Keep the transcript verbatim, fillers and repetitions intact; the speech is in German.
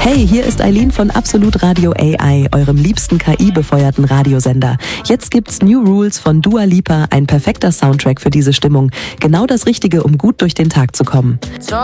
Hey, hier ist Eileen von Absolut Radio A I, eurem liebsten K I-befeuerten Radiosender. Jetzt gibt's New Rules von Dua Lipa, ein perfekter Soundtrack für diese Stimmung. Genau das Richtige, um gut durch den Tag zu kommen.